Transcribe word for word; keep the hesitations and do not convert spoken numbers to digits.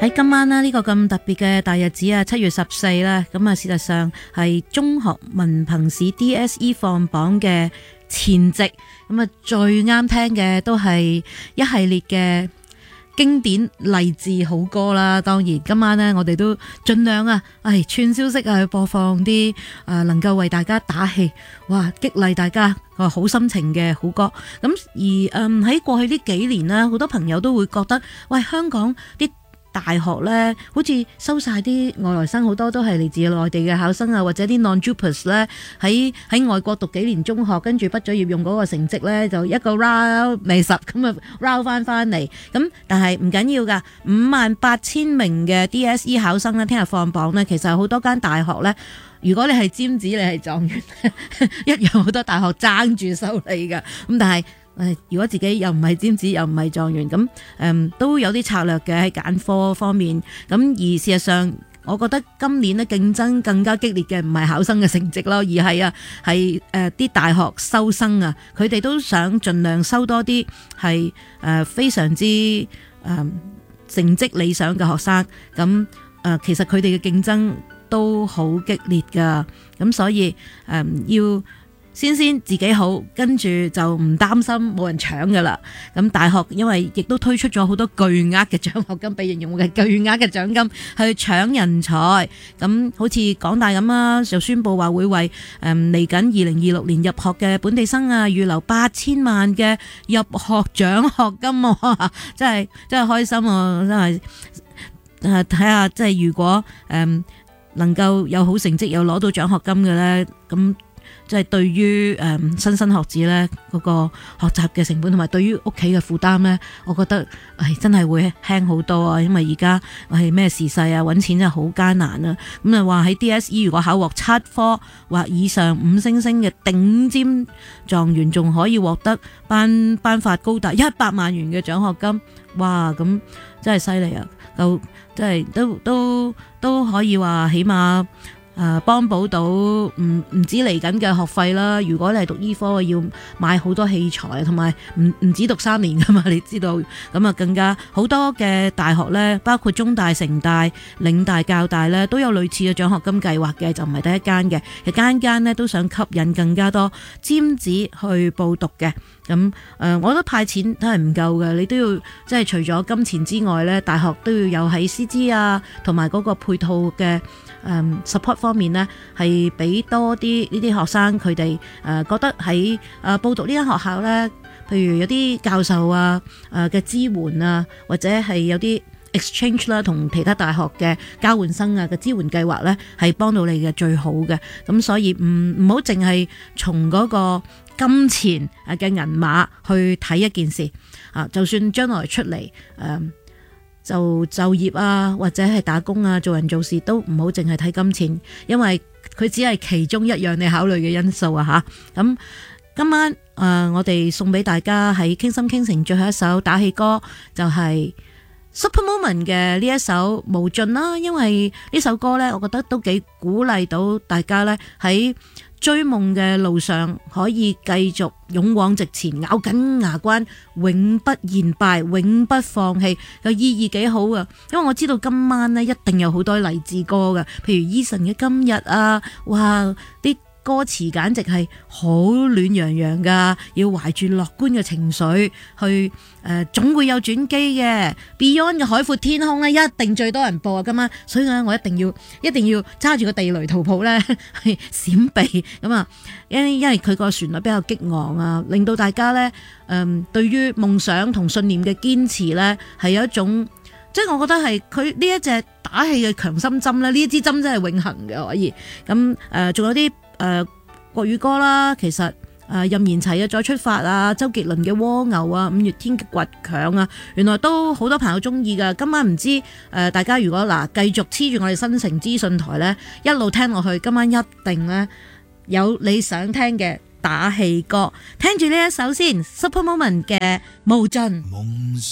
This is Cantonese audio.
喺今晚呢，呢個咁特別嘅大日子啊，七月十四啦，咁啊事實上係中學文憑試 D S E 放榜嘅前夕，咁啊最啱聽嘅都係一系列嘅經典勵志好歌啦。當然今晚呢，我哋都盡量啊，唉串消息啊，去播放啲啊能夠為大家打氣，哇激勵大家個好心情嘅好歌。咁而嗯喺過去呢幾年呢，好多朋友都會覺得，喂香港啲大學咧，好似收晒啲外來生，好多都係嚟自內地嘅考生啊，或者啲 non-JUPAS 咧喺喺外國讀幾年中學，跟住畢咗業用嗰個成績咧，就一個 round 未十咁啊 round 翻翻嚟。咁但係唔緊要噶，五萬八千名嘅 D S E 考生咧，聽日放榜咧，其實有好多間大學咧，如果你係尖子，你係狀元，一樣好多大學爭住收你噶。咁但係誒，如果自己又唔係尖子，又唔係狀元，咁誒、嗯、都有啲策略嘅喺揀科方面。咁而事實上，我覺得今年咧競爭更加激烈嘅唔係考生嘅成績咯，而係啊係誒啲大學收生啊，佢哋都想盡量收多啲係誒非常之誒、呃、成績理想嘅學生。咁誒、呃、其實佢哋嘅競爭都好激烈噶，咁所以誒、呃、要先先自己好，跟住就唔擔心冇人搶噶啦。咁大學因為亦都推出咗好多巨額嘅獎學金，被形容嘅巨額嘅獎金去搶人才。咁好似港大咁啦，就宣布話會為誒嚟緊二零二六年入學嘅本地生啊，預留八千萬嘅入學獎學金啊！真係真係開心啊！真係誒睇下，即係如果誒、呃、能夠有好成績又攞到獎學金嘅咧，咁。即係對於誒新生學子咧嗰個學習嘅成本，同埋對於屋企嘅負擔咧，我覺得係真係會輕好多啊！因為而家係咩時勢啊，揾錢真係好艱難啊！咁啊話喺 D S E 如果考獲七科或以上五星星嘅頂尖狀元，仲可以獲得頒頒發高達一百萬元嘅獎學金，哇！咁真係犀利啊！就真係都都都可以話起碼。誒幫補到唔唔止嚟緊嘅學費啦，如果你係讀醫科要買好多器材，同埋唔唔止讀三年噶嘛，你知道咁啊，更加好多嘅大學呢，包括中大、城大、嶺大、教大呢，都有類似嘅獎學金計劃嘅，就唔係第一間嘅，其實間間呢都想吸引更加多尖子去報讀嘅。咁誒、呃，我覺得派錢都係唔夠嘅，你都要即係除咗金錢之外呢，大學都要有喺師資啊，同埋嗰個配套嘅。誒、um, support 方面呢，係俾多啲呢啲學生佢哋誒覺得喺誒、呃、報讀呢間學校呢，譬如有啲教授啊誒嘅、呃、支援啊，或者係有啲 exchange 啦，同其他大學嘅交換生啊嘅支援計劃呢，係幫到你嘅最好嘅。咁所以唔唔好淨係從嗰個金錢嘅銀碼去睇一件事啊，就算將來出嚟誒。呃就就業啊，或者係打工啊，做人做事都唔好淨係睇金錢，因為佢只係其中一樣你考慮嘅因素啊吓。咁今晚誒、呃，我哋送俾大家喺傾心傾城最後一首打氣歌，就係、是、Super Moment 嘅呢一首無盡啦。因為呢首歌呢，我覺得都幾鼓勵到大家呢喺追夢嘅路上可以繼續勇往直前，咬緊牙關，永不言敗，永不放棄，個意義幾好啊！因為我知道今晚呢一定有好多勵志歌㗎，譬如 Eason 嘅今日啊，哇啲歌詞簡直係好暖洋洋噶，要懷住樂觀嘅情緒去誒、呃，總會有轉機嘅。Beyond 嘅海闊天空咧，一定最多人播啊今晚，所以咧我一定要一定要揸住個地雷逃跑咧，係閃避咁啊！因因為佢個旋律比較激昂啊，令到大家咧誒、呃，對於夢想同信念嘅堅持咧，係有一種。即係我覺得係佢呢一隻打氣嘅強心針咧，呢一支針真係永恆嘅可以。咁誒，仲、呃、有啲誒、呃、國語歌啦，其實誒、呃、任賢齊嘅再出發啊，周杰倫嘅蝸牛啊，五月天嘅倔強啊，原來都好多朋友中意噶。今晚唔知誒、呃、大家如果嗱繼續黐住我哋新城資訊台咧，一路聽落去，今晚一定咧有你想聽嘅打氣歌。聽住呢一首先 ，Super Moment 嘅無盡。